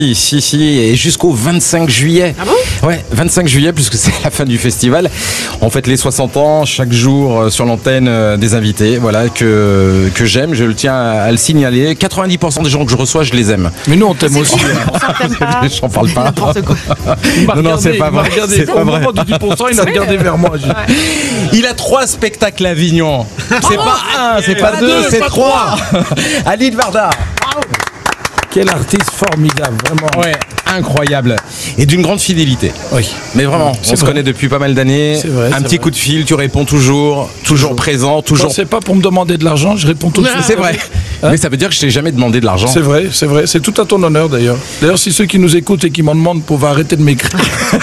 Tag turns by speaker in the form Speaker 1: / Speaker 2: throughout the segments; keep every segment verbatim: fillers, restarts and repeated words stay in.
Speaker 1: Ici, ici, et jusqu'au vingt-cinq juillet.
Speaker 2: Ah bon ?
Speaker 1: Ouais, vingt-cinq juillet, puisque c'est la fin du festival. On fête les soixante ans, chaque jour euh, sur l'antenne euh, des invités, voilà, que, que j'aime, je le tiens à, à le signaler. quatre-vingt-dix pour cent des gens que je reçois, je les aime.
Speaker 3: Mais nous, on t'aime aussi.
Speaker 1: J'en parle pas.
Speaker 2: N'importe quoi.
Speaker 1: Non, non, c'est pas vrai. C'est pas vrai.
Speaker 3: Au moment du dix pour cent, il a regardé vers moi.
Speaker 2: Ouais.
Speaker 1: Il a trois spectacles à Avignon. C'est pas un, c'est pas,
Speaker 3: pas
Speaker 1: deux,
Speaker 3: deux,
Speaker 1: c'est
Speaker 3: pas
Speaker 1: trois. Ali de Varda.
Speaker 3: Quel artiste formidable, vraiment.
Speaker 1: Ouais, incroyable. Et d'une grande fidélité.
Speaker 3: Oui.
Speaker 1: Mais vraiment,
Speaker 3: C'est
Speaker 1: on se
Speaker 3: vrai.
Speaker 1: connaît depuis pas mal d'années.
Speaker 3: C'est vrai,
Speaker 1: Un
Speaker 3: c'est
Speaker 1: petit
Speaker 3: vrai.
Speaker 1: coup de fil, tu réponds toujours, toujours présent,
Speaker 3: Quand
Speaker 1: toujours.
Speaker 3: c'est pas pour me demander de l'argent, je réponds tout de suite.
Speaker 1: C'est vrai.
Speaker 3: Hein?
Speaker 1: Mais ça veut dire que je t'ai jamais demandé de l'argent.
Speaker 3: C'est vrai, c'est vrai. C'est tout à ton honneur d'ailleurs. D'ailleurs, si ceux qui nous écoutent et qui m'en demandent pour arrêter de m'écrire.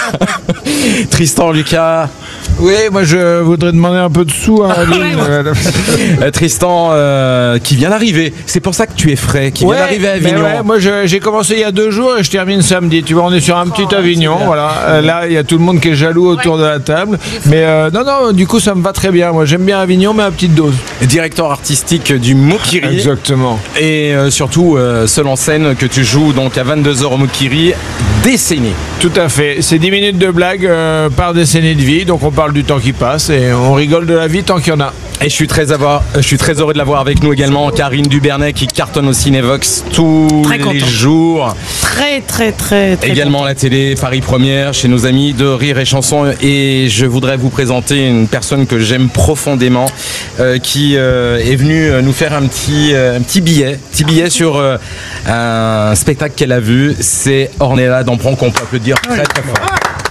Speaker 1: Tristan, Lucas.
Speaker 4: Oui, moi je voudrais demander un peu de sous à Aline.
Speaker 1: Euh, Tristan, euh, qui vient d'arriver. C'est pour ça que tu es frais, qui
Speaker 4: Ouais,
Speaker 1: vient d'arriver à
Speaker 4: mais
Speaker 1: Avignon.
Speaker 4: ouais, moi je- j'ai commencé il y a deux jours et je termine samedi. Tu vois, on est sur un petit Avignon. Voilà. Euh, là, il y a tout le monde qui est jaloux autour de la table. Mais euh, non, non, du coup, ça me va très bien. Moi, j'aime bien Avignon, mais à petite dose.
Speaker 1: Directeur artistique du Mokiri.
Speaker 4: Exactement.
Speaker 1: Et euh, surtout, euh, seul en scène que tu joues donc à vingt-deux heures au Mokiri, décennie.
Speaker 4: Tout à fait. C'est dix minutes de blague euh, par décennie de vie. Donc on parle du temps qui passe et on rigole de la vie tant qu'il y en a.
Speaker 1: Et je suis très, avoir, je suis très heureux de l'avoir avec nous également, Karine Dubernet qui cartonne au Cinévox tous
Speaker 2: Très
Speaker 1: les
Speaker 2: content.
Speaker 1: jours.
Speaker 2: Très, très, très, très.
Speaker 1: Également à la télé, Paris Première, chez nos amis de Rire et Chanson. Et je voudrais vous présenter une personne que j'aime profondément, euh, qui euh, est venue nous faire un petit, euh, un petit billet, petit billet sur euh, un spectacle qu'elle a vu. C'est Ornella Dampron, qu'on peut applaudir très très fort.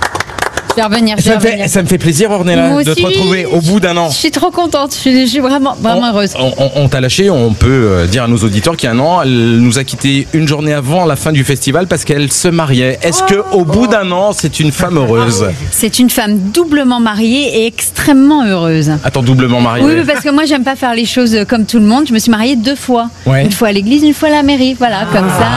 Speaker 5: Je vais revenir, je vais
Speaker 1: Ça me, fait,
Speaker 5: revenir.
Speaker 1: ça me fait plaisir, Ornella,
Speaker 5: Moi
Speaker 1: de te
Speaker 5: aussi.
Speaker 1: retrouver au bout d'un an.
Speaker 5: Je suis trop contente, je suis, je suis vraiment, vraiment
Speaker 1: On-
Speaker 5: heureuse.
Speaker 1: On, on- on t'a lâché, on peut euh, dire à nos auditeurs qu'il y a un an, elle nous a quitté une journée avant la fin du festival parce qu'elle se mariait. Est-ce que au bout d'un an, c'est une femme heureuse?
Speaker 5: C'est une femme doublement mariée et extrêmement heureuse.
Speaker 1: Attends, doublement mariée.
Speaker 5: Oui, oui, parce que moi, j'aime pas faire les choses comme tout le monde. Je me suis mariée deux fois.
Speaker 1: Ouais.
Speaker 5: Une fois à l'église, une fois à la mairie. Voilà, comme ça.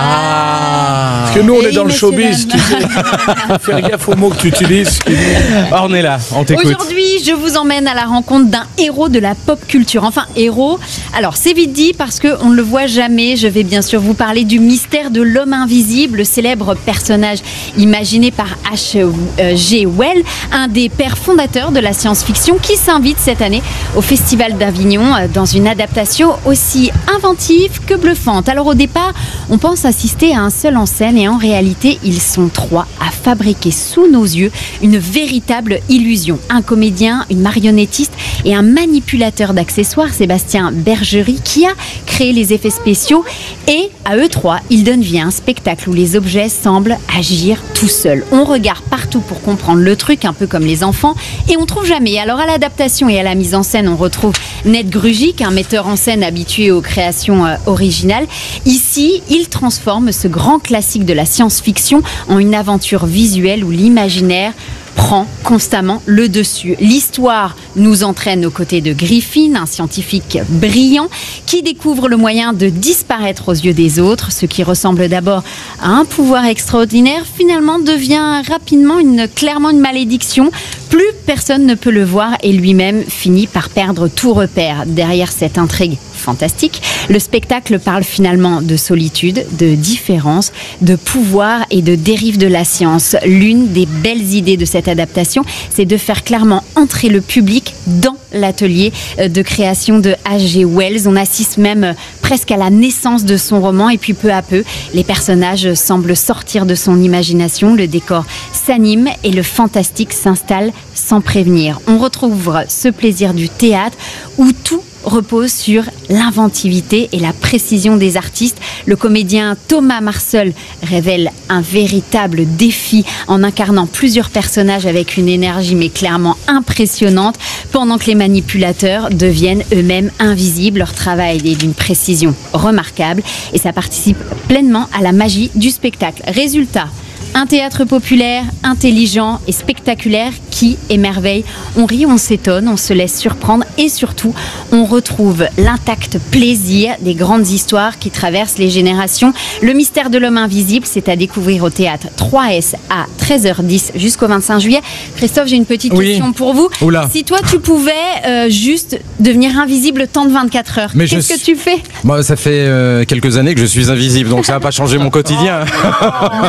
Speaker 1: Ah.
Speaker 3: Parce que nous, on
Speaker 5: Et
Speaker 3: est dans le
Speaker 5: messieurs,
Speaker 3: showbiz, tu
Speaker 5: dames.
Speaker 3: sais. Faire gaffe aux mots que tu utilises.
Speaker 1: Ornella, on t'écoute.
Speaker 5: Aujourd'hui, je vous emmène à la rencontre d'un héros de la pop culture. Enfin, héros. Alors, c'est vite dit parce qu'on ne le voit jamais. Je vais bien sûr vous parler du mystère de l'homme invisible, le célèbre personnage imaginé par H G Wells, un des pères fondateurs de la science-fiction qui s'invite cette année au Festival d'Avignon euh, dans une adaptation aussi inventive que bluffante. Alors, au départ, on pense assister à un seul en scène et en réalité, ils sont trois à fabriquer sous nos yeux une véritable illusion. Un comédien, une marionnettiste et un manipulateur d'accessoires, Sébastien Bergerie, qui a créé les effets spéciaux. Et à eux trois, ils donnent vie à un spectacle où les objets semblent agir tout seuls. On regarde partout pour comprendre le truc, un peu comme les enfants, et on trouve jamais. Alors à l'adaptation et à la mise en scène, on retrouve Ned Grugic, un metteur en scène habitué aux créations euh, originales. Ici, il transforme ce grand classique de la science-fiction en une aventure visuelle où l'imaginaire prend constamment le dessus. L'histoire nous entraîne aux côtés de Griffin, un scientifique brillant qui découvre le moyen de disparaître aux yeux des autres. Ce qui ressemble d'abord à un pouvoir extraordinaire finalement devient rapidement une, clairement une malédiction. Plus personne ne peut le voir et lui-même finit par perdre tout repère. Derrière cette intrigue fantastique, le spectacle parle finalement de solitude, de différence, de pouvoir et de dérive de la science. L'une des belles idées de cette adaptation, c'est de faire clairement entrer le public dans l'atelier de création de H G Wells. On assiste même presque à la naissance de son roman et puis peu à peu, les personnages semblent sortir de son imagination, le décor s'anime et le fantastique s'installe sans prévenir. On retrouve ce plaisir du théâtre où tout repose sur l'inventivité et la précision des artistes. Le comédien Thomas Marceul révèle un véritable défi en incarnant plusieurs personnages avec une énergie mais clairement impressionnante, pendant que les manipulateurs deviennent eux-mêmes invisibles. Leur travail est d'une précision remarquable et ça participe pleinement à la magie du spectacle. Résultat, Un théâtre populaire, intelligent et spectaculaire qui émerveille. On rit, on s'étonne, on se laisse surprendre et surtout, on retrouve l'intact plaisir des grandes histoires qui traversent les générations. Le mystère de l'homme invisible, c'est à découvrir au théâtre trois S à treize heures dix jusqu'au vingt-cinq juillet. Christophe, j'ai une petite
Speaker 1: Oui.
Speaker 5: question pour vous.
Speaker 1: Oula.
Speaker 5: Si toi, tu pouvais euh, juste devenir invisible le temps de vingt-quatre heures,
Speaker 1: Mais je
Speaker 5: qu'est-ce que
Speaker 1: suis-
Speaker 5: tu fais?
Speaker 1: Moi, ça fait euh, quelques années que je suis invisible, donc ça n'a pas changé mon quotidien.
Speaker 5: Non,